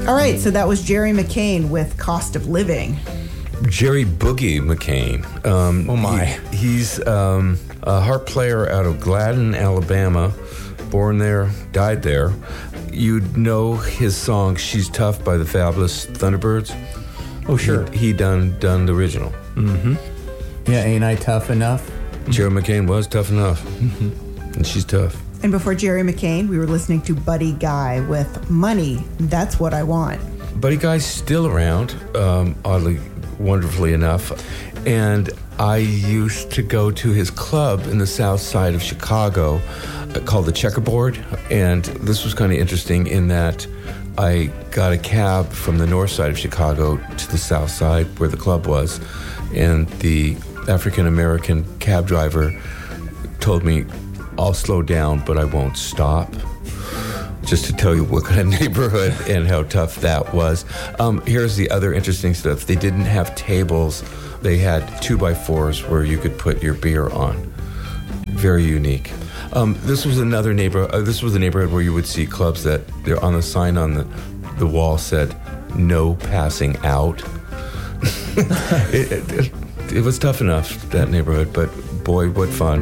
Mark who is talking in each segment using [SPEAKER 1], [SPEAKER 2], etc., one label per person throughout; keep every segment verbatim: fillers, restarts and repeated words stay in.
[SPEAKER 1] All right, so that was Jerry McCain with Cost of Living.
[SPEAKER 2] Jerry Boogie McCain. Um,
[SPEAKER 3] oh, my.
[SPEAKER 2] He, he's um, a harp player out of Gladden, Alabama. Born there, died there. You'd know his song "She's Tough" by the Fabulous Thunderbirds.
[SPEAKER 3] Oh, sure.
[SPEAKER 2] He, he done done the original.
[SPEAKER 3] Mm-hmm.
[SPEAKER 4] Yeah, ain't I tough enough?
[SPEAKER 2] Jerry McCain was tough enough. Mm-hmm. And she's tough.
[SPEAKER 1] And before Jerry McCain, we were listening to Buddy Guy with Money, That's What I Want.
[SPEAKER 2] Buddy Guy's still around, um, oddly, wonderfully enough. And I used to go to his club in the south side of Chicago uh, called the Checkerboard. And this was kind of interesting in that I got a cab from the north side of Chicago to the south side where the club was. And the African-American cab driver told me, "I'll slow down, but I won't stop." Just to tell you what kind of neighborhood and how tough that was. Um, here's the other interesting stuff. They didn't have tables. They had two by fours where you could put your beer on. Very unique. Um, this was another neighborhood. Uh, this was a neighborhood where you would see clubs that they're on the sign on the, the wall said, "No passing out." it, it, it, it was tough enough, that neighborhood, but boy, what fun.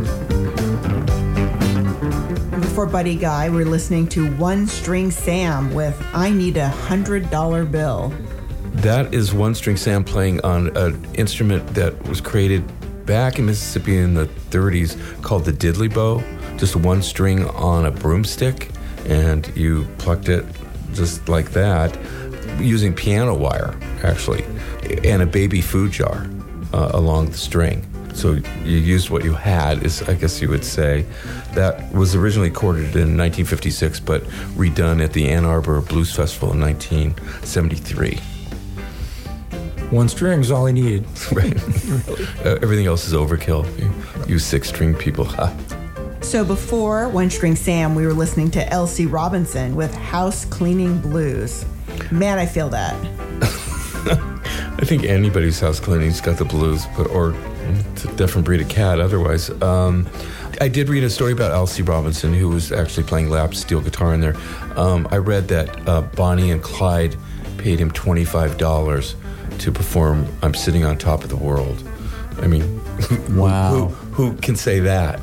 [SPEAKER 1] Before Buddy Guy, we're listening to One String Sam with I Need a Hundred Dollar Bill.
[SPEAKER 2] That is One String Sam playing on an instrument that was created back in Mississippi in the thirties called the diddley bow. Just one string on a broomstick, and you plucked it just like that using piano wire, actually, and a baby food jar uh, along the string. So you used what you had, is I guess you would say. That was originally recorded in nineteen fifty-six, but redone at the Ann Arbor Blues Festival in nineteen seventy-three.
[SPEAKER 3] One string's all he needed.
[SPEAKER 2] Right. uh, everything else is overkill. You, you six-string people.
[SPEAKER 1] So before One String Sam, we were listening to Elsie Robinson with House Cleaning Blues. Man, I feel that.
[SPEAKER 2] I think anybody's house cleaning's got the blues, but or it's a different breed of cat otherwise. Um, I did read a story about Elsie Robinson, who was actually playing lap steel guitar in there. Um, I read that uh, Bonnie and Clyde paid him twenty-five dollars to perform I'm Sitting on Top of the World. I mean,
[SPEAKER 4] wow.
[SPEAKER 2] who, who, who can say that?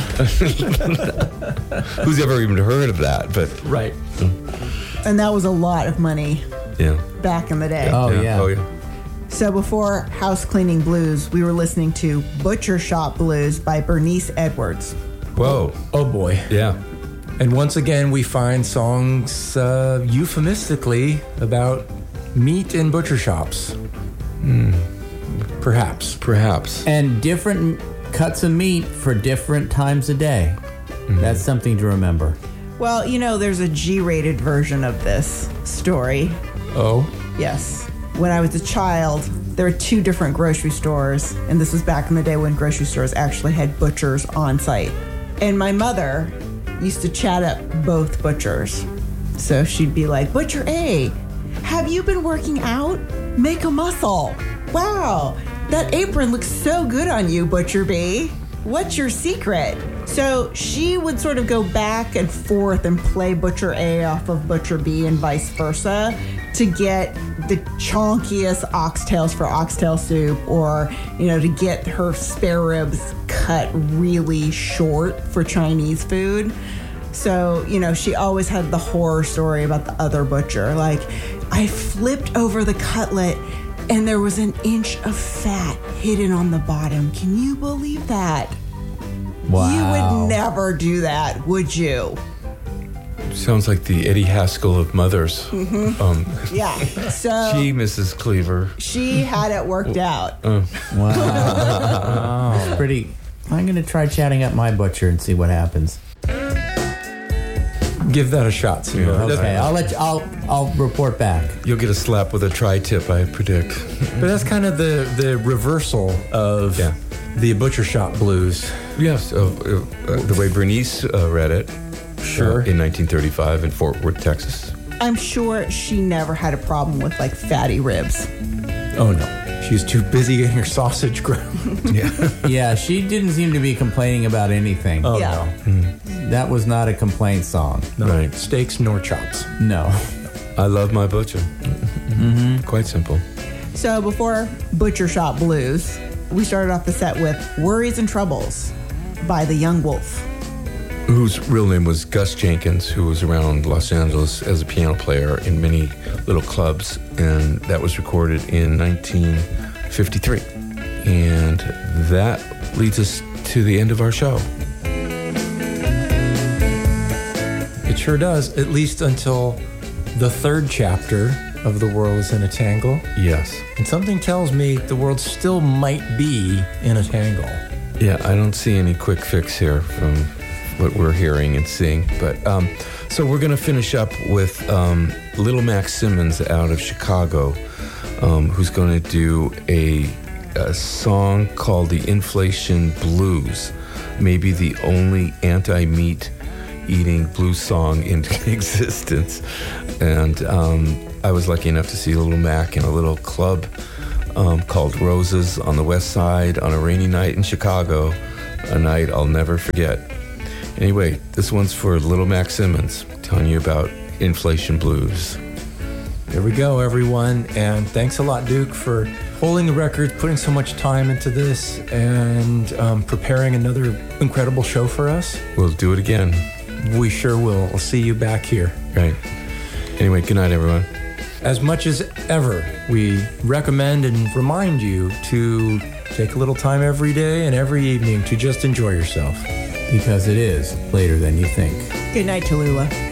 [SPEAKER 2] Who's ever even heard of that? But
[SPEAKER 3] right.
[SPEAKER 1] And that was a lot of money
[SPEAKER 2] yeah.
[SPEAKER 1] back in the day.
[SPEAKER 4] Oh, yeah. yeah.
[SPEAKER 2] Oh, yeah.
[SPEAKER 1] So before House Cleaning Blues, we were listening to Butcher Shop Blues by Bernice Edwards.
[SPEAKER 2] Whoa.
[SPEAKER 3] Oh, boy.
[SPEAKER 2] Yeah.
[SPEAKER 3] And once again, we find songs uh, euphemistically about meat in butcher shops.
[SPEAKER 2] Mm.
[SPEAKER 3] Perhaps.
[SPEAKER 2] Perhaps.
[SPEAKER 4] And different cuts of meat for different times of day. Mm-hmm. That's something to remember.
[SPEAKER 1] Well, you know, there's a G-rated version of this story.
[SPEAKER 3] Oh?
[SPEAKER 1] Yes. When I was a child, there were two different grocery stores, and this was back in the day when grocery stores actually had butchers on site. And my mother used to chat up both butchers. So she'd be like, "Butcher A, have you been working out? Make a muscle. Wow, that apron looks so good on you, Butcher B. What's your secret?" So she would sort of go back and forth and play Butcher A off of Butcher B and vice versa to get the chonkiest oxtails for oxtail soup, or, you know, to get her spare ribs cut really short for Chinese food. So, you know, she always had the horror story about the other butcher. Like, I flipped over the cutlet and there was an inch of fat hidden on the bottom. Can you believe that?
[SPEAKER 4] Wow.
[SPEAKER 1] You would never do that, would you?
[SPEAKER 2] Sounds like the Eddie Haskell of mothers.
[SPEAKER 1] Mm-hmm.
[SPEAKER 2] Um,
[SPEAKER 1] yeah. So
[SPEAKER 2] Gee, Missus Cleaver.
[SPEAKER 1] She had it worked out.
[SPEAKER 2] Uh.
[SPEAKER 4] Wow. Wow. Pretty. I'm going to try chatting up my butcher and see what happens.
[SPEAKER 3] Give that a shot, see
[SPEAKER 2] Yeah.
[SPEAKER 3] what
[SPEAKER 4] Okay, I'll let you, I'll I'll report back.
[SPEAKER 2] You'll get a slap with a tri-tip, I predict.
[SPEAKER 3] But that's kind of the, the reversal of
[SPEAKER 2] Yeah.
[SPEAKER 3] the butcher shop blues.
[SPEAKER 2] Yes, uh, uh, uh, the way Bernice uh, read it.
[SPEAKER 3] Sure.
[SPEAKER 2] Uh, in nineteen thirty-five in Fort Worth, Texas.
[SPEAKER 1] I'm sure she never had a problem with, like, fatty ribs.
[SPEAKER 3] Oh, no. She's too busy getting her sausage ground.
[SPEAKER 2] Yeah.
[SPEAKER 4] Yeah, she didn't seem to be complaining about anything.
[SPEAKER 3] Oh,
[SPEAKER 1] Yeah.
[SPEAKER 3] no.
[SPEAKER 4] That was not a complaint song.
[SPEAKER 3] No.
[SPEAKER 2] Right.
[SPEAKER 3] Steaks nor chops.
[SPEAKER 4] No.
[SPEAKER 2] I love my butcher. Mm-hmm. Quite simple.
[SPEAKER 1] So before Butcher Shop Blues, we started off the set with Worries and Troubles by the Young Wolf.
[SPEAKER 2] Whose real name was Gus Jenkins, who was around Los Angeles as a piano player in many little clubs, and that was recorded in nineteen fifty-three. And that leads us to the end of our show.
[SPEAKER 3] It sure does, at least until the third chapter of The World is in a Tangle.
[SPEAKER 2] Yes.
[SPEAKER 3] And something tells me the world still might be in a tangle.
[SPEAKER 2] Yeah, I don't see any quick fix here from what we're hearing and seeing. But um, so we're going to finish up with um, Little Max Simmons out of Chicago, um, who's going to do a, a song called The Inflation Blues, maybe the only anti-meat eating blues song in existence. And um, I was lucky enough to see Little Mac in a little club um, called Roses on the West Side on a rainy night in Chicago, a night I'll never forget. Anyway, this one's for Little Mac Simmons, telling you about Inflation Blues.
[SPEAKER 3] There we go, everyone. And thanks a lot, Duke, for holding the records, putting so much time into this, and um, preparing another incredible show for us.
[SPEAKER 2] We'll do it again.
[SPEAKER 3] We sure will. We'll see you back here.
[SPEAKER 2] Right. Anyway, good night, everyone.
[SPEAKER 3] As much as ever, we recommend and remind you to take a little time every day and every evening to just enjoy yourself.
[SPEAKER 4] Because it is later than you think.
[SPEAKER 1] Good night, Tallulah.